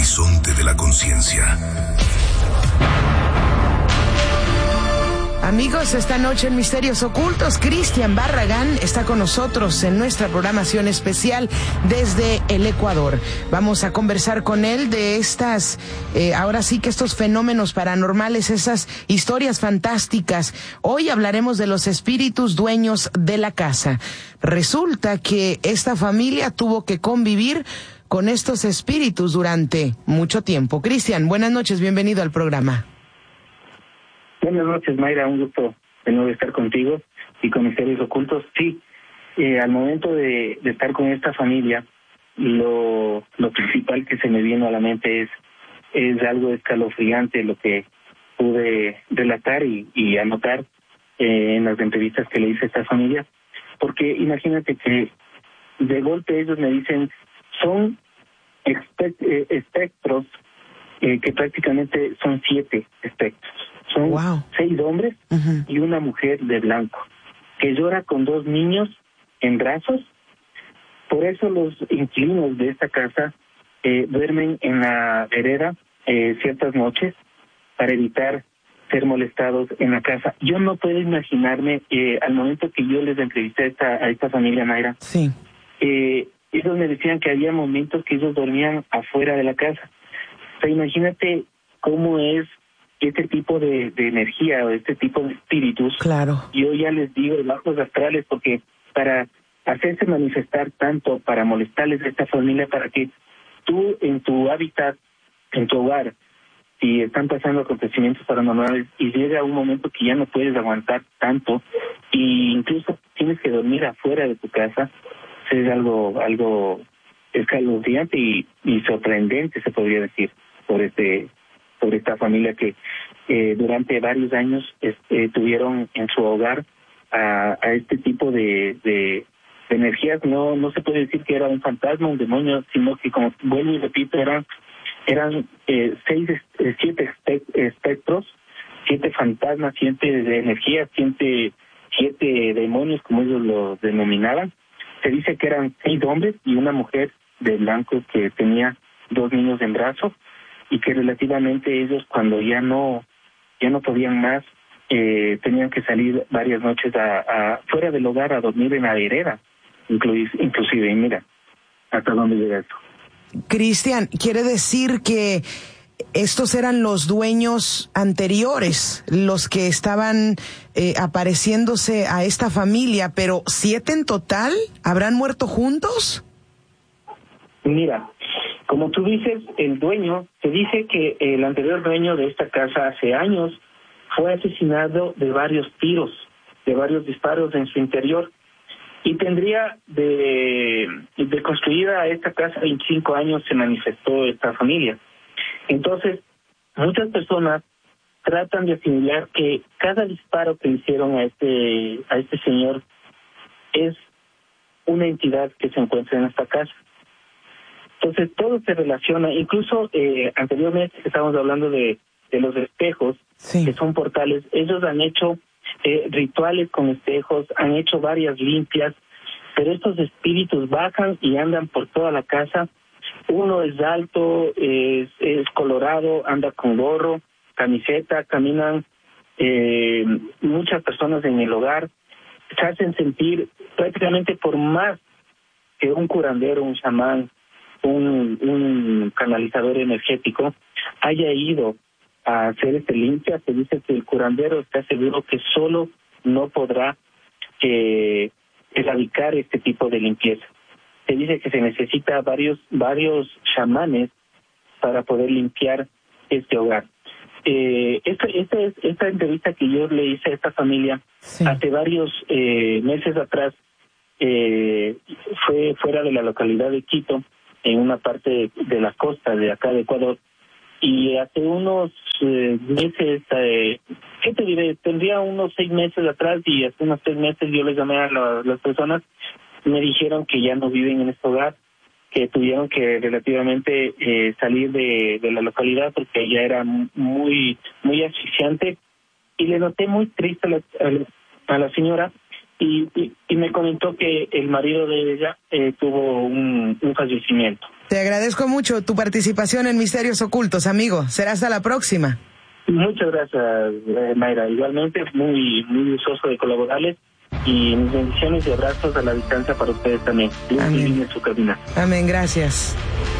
horizonte de la conciencia. Amigos, esta noche en Misterios Ocultos, Cristian Barragán está con nosotros en nuestra programación especial desde el Ecuador. Vamos a conversar con él de estas, ahora sí que estos fenómenos paranormales, esas historias fantásticas. Hoy hablaremos de los espíritus dueños de la casa. Resulta que esta familia tuvo que convivir con estos espíritus durante mucho tiempo. Cristian, buenas noches, bienvenido al programa. Buenas noches, Mayra, un gusto de nuevo estar contigo y con Misterios Ocultos. Sí, al momento de estar con esta familia, lo principal que se me vino a la mente es algo escalofriante lo que pude relatar y anotar en las entrevistas que le hice a esta familia, porque imagínate que de golpe ellos me dicen, son espectros que prácticamente son 7 espectros. Son 6 hombres y una mujer de blanco, que llora con 2 niños en brazos. Por eso los inquilinos de esta casa duermen en la vereda ciertas noches para evitar ser molestados en la casa. Yo no puedo imaginarme, al momento que yo les entrevisté a esta familia, Mayra, sí. Ellos me decían que había momentos que ellos dormían afuera de la casa. O sea, imagínate cómo es este tipo de energía o este tipo de espíritus. Claro. Yo ya les digo bajos astrales, porque para hacerse manifestar tanto, para molestarles a esta familia, para que tú en tu hábitat, en tu hogar, si están pasando acontecimientos paranormales y llega un momento que ya no puedes aguantar tanto e incluso tienes que dormir afuera de tu casa, es algo escalofriante y sorprendente, se podría decir, por esta familia que durante varios años tuvieron en su hogar a este tipo de energías. No se puede decir que era un fantasma, un demonio, sino que, como vuelvo y repito, eran 7 espectros, 7 fantasmas, 7 de energías, 7 demonios, como ellos lo denominaban. Se dice que eran 6 hombres y una mujer de blanco que tenía 2 niños en brazos, y que relativamente ellos, cuando ya no podían más, tenían que salir varias noches fuera del hogar a dormir en la vereda, inclusive, y mira hasta dónde llega esto. Cristian, quiere decir que estos eran los dueños anteriores, los que estaban apareciéndose a esta familia, pero 7 en total, ¿habrán muerto juntos? Mira, como tú dices, el dueño, se dice que el anterior dueño de esta casa hace años fue asesinado de varios tiros, de varios disparos en su interior, y tendría de construida esta casa 25 años se manifestó esta familia. Entonces, muchas personas tratan de asimilar que cada disparo que hicieron a este señor es una entidad que se encuentra en esta casa. Entonces, todo se relaciona. Incluso anteriormente estábamos hablando de los espejos, sí, que son portales. Ellos han hecho rituales con espejos, han hecho varias limpias, pero estos espíritus bajan y andan por toda la casa. Uno es alto, es colorado, anda con gorro, camiseta, caminan muchas personas en el hogar. Se hacen sentir prácticamente, por más que un curandero, un chamán, un canalizador energético haya ido a hacer limpia, se dice que el curandero está seguro que solo no podrá erradicar este tipo de limpieza. Se dice que se necesita varios chamanes para poder limpiar este hogar. Esta entrevista que yo le hice a esta familia, sí, hace varios meses atrás, fue fuera de la localidad de Quito, en una parte de la costa de acá de Ecuador, y hace unos meses, ¿qué te diré? Tendría unos 6 meses atrás, y hace unos 3 meses yo les llamé a las personas, me dijeron que ya no viven en este hogar, que tuvieron que relativamente salir de la localidad porque ya era muy asfixiante, y le noté muy triste a la señora, y me comentó que el marido de ella tuvo un fallecimiento. Te agradezco mucho tu participación en Misterios Ocultos, amigo. Será hasta la próxima. Muchas gracias, Mayra. Igualmente, muy gustoso de colaborarles. Y mis bendiciones y abrazos a la distancia para ustedes también. Amén. En su cabina. Amén, gracias.